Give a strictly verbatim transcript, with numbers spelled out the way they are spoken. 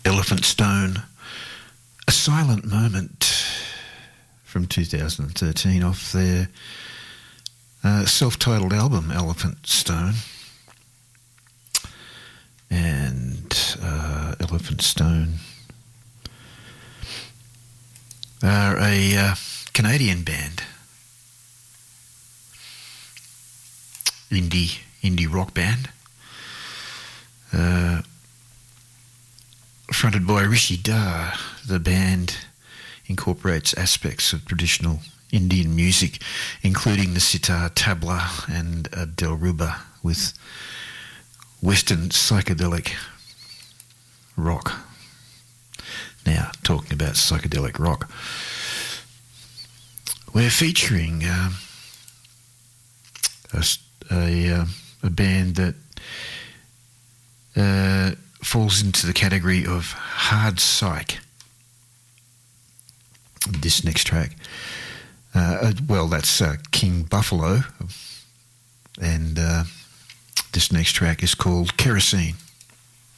Elephant Stone, A Silent Moment from two thousand thirteen off their uh, self-titled album, Elephant Stone. And uh, Elephant Stone are a uh, Canadian band, indie indie rock band, uh, fronted by Rishi Dar. The band incorporates aspects of traditional Indian music, including the sitar, tabla, and a delruba, with Western psychedelic rock. Now, talking about psychedelic rock, we're featuring uh, a, a, uh, a band that uh, falls into the category of hard psych. This next track, uh, well, that's uh, King Buffalo, and uh, this next track is called Kerosene.